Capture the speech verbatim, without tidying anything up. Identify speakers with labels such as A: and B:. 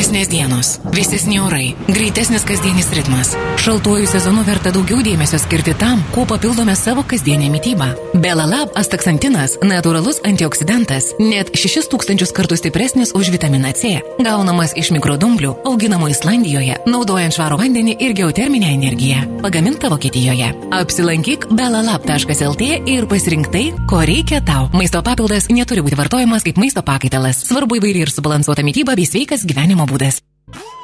A: Ilgesnės dienos, vėsesni orai, greitesnis kasdienis ritmas. Šaltuoju sezonu verta daugiau dėmesio skirti tam, kuo papildome savo kasdienę mitybą. Belalab astaksantinas – natūralus antioksidantas, net šešis tūkstančius kartų stipresnis už vitaminą C. Gaunamas iš mikrodumblių, auginamo Islandijoje, naudojant švarų vandenį ir geoterminę energiją. Pagaminta Vokietijoje. Apsilankyk belalab taškas lt ir pasirink tai, ko reikia tau. Maisto papildas neturi būti vartojamas kaip maisto pakaitalas. Svarbu įvairi ir subalansuota mityba bei sveikas gyvenimo būdas.